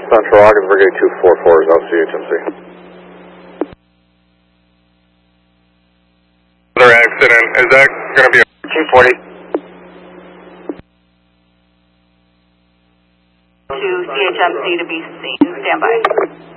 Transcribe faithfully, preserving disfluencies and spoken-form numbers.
Central Ogden Brigade two four four is L C H M C. Another accident, is that going to be a two forty? To C H M C to be seen. Stand by.